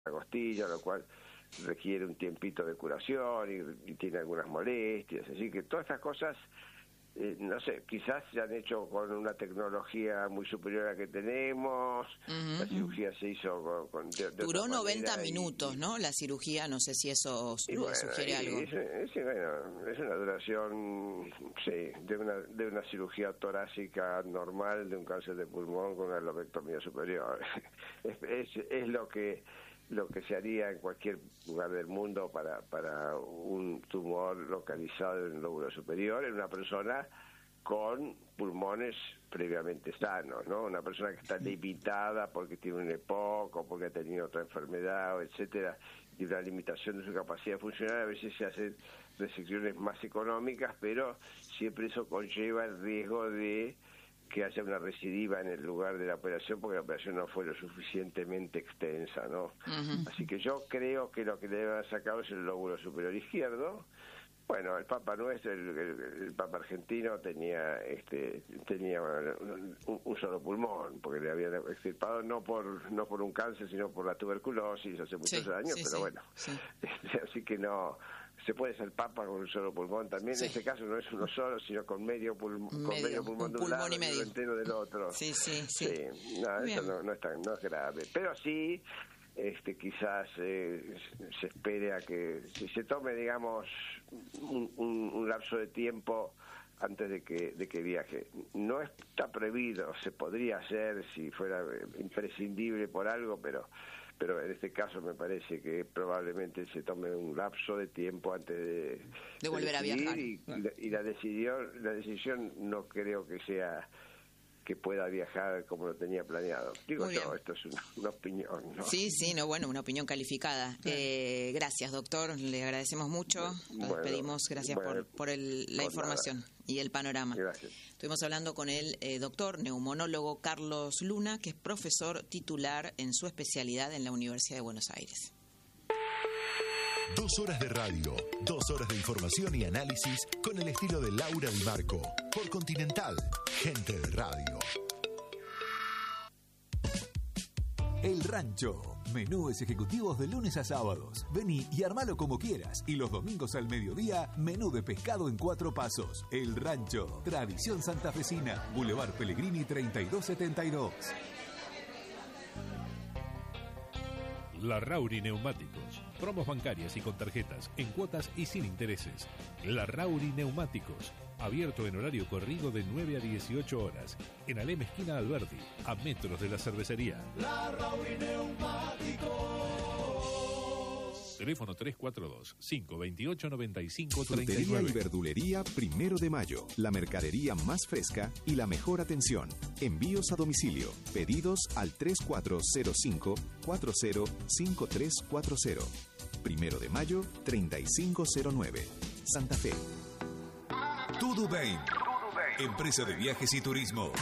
la costilla, lo cual requiere un tiempito de curación y tiene algunas molestias, así que todas estas cosas, no sé, quizás se han hecho con una tecnología muy superior a la que tenemos. La cirugía se hizo duró 90 minutos, ¿no? La cirugía, no sé si eso sugiere algo. Es una duración, sí, de una cirugía torácica normal de un cáncer de pulmón con una lobectomía superior. es lo que se haría en cualquier lugar del mundo para un tumor localizado en el lóbulo superior en una persona con pulmones previamente sanos, ¿no? Una persona que está limitada porque tiene un EPOC o porque ha tenido otra enfermedad, etcétera, y una limitación de su capacidad funcional. A veces se hacen resecciones más económicas, pero siempre eso conlleva el riesgo de que haya una recidiva en el lugar de la operación porque la operación no fue lo suficientemente extensa, ¿no? Así que yo creo que lo que debe haber sacado es el lóbulo superior izquierdo. Bueno, el Papa nuestro, el Papa argentino tenía un solo pulmón, porque le habían extirpado no por un cáncer, sino por la tuberculosis hace muchos años, pero bueno. Sí. Así que no se puede ser Papa con un solo pulmón también. En este caso no es uno solo, sino con medio pulmón de un lado y medio entero del otro. Sí. No, eso no es grave, pero sí quizás se espere a que se tome, digamos, un lapso de tiempo antes de que viaje. No está prohibido, se podría hacer si fuera imprescindible por algo, pero en este caso me parece que probablemente se tome un lapso de tiempo antes de volver a viajar. Y la decisión no creo que sea que pueda viajar como lo tenía planeado. Digo yo, esto es una opinión, ¿no? Sí, una opinión calificada. Gracias, doctor, le agradecemos mucho. Nos despedimos, gracias por la información y el panorama. Gracias. Estuvimos hablando con el doctor neumonólogo Carlos Luna, que es profesor titular en su especialidad en la Universidad de Buenos Aires. 2 horas de radio, 2 horas de información y análisis con el estilo de Laura Di Marco, por Continental, gente de radio. El Rancho, menúes ejecutivos de lunes a sábados. Vení y armalo como quieras. Y los domingos al mediodía, menú de pescado en 4 pasos. El Rancho, tradición santafesina, Boulevard Pellegrini 3272. Larrauri Neumáticos. Promos bancarias y con tarjetas, en cuotas y sin intereses. Larrauri Neumáticos. Abierto en horario corrido de 9 a 18 horas. En Alem esquina Alberdi, a metros de la cervecería. Larrauri Neumáticos. Teléfono 342-528-9539. Frutería y verdulería 1 de Mayo. La mercadería más fresca y la mejor atención. Envíos a domicilio. Pedidos al 3405-405340. 1 de Mayo, 3509. Santa Fe. Tudo Bain, empresa de viajes y turismo.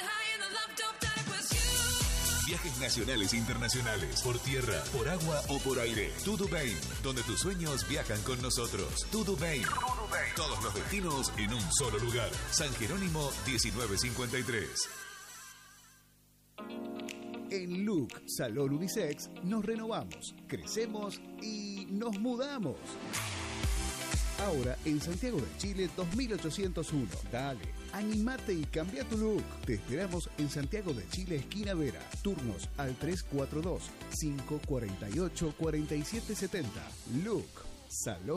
Viajes nacionales e internacionales, por tierra, por agua o por aire. Tudo Bain, donde tus sueños viajan con nosotros. Tudo Bain. Todos los destinos en un solo lugar. San Jerónimo 1953. En Look Salón Unisex nos renovamos, crecemos y nos mudamos. Ahora en Santiago del Chile 2801. Dale, animate y cambia tu look. Te esperamos en Santiago del Chile, esquina Vera. Turnos al 342-548-4770. Look Salón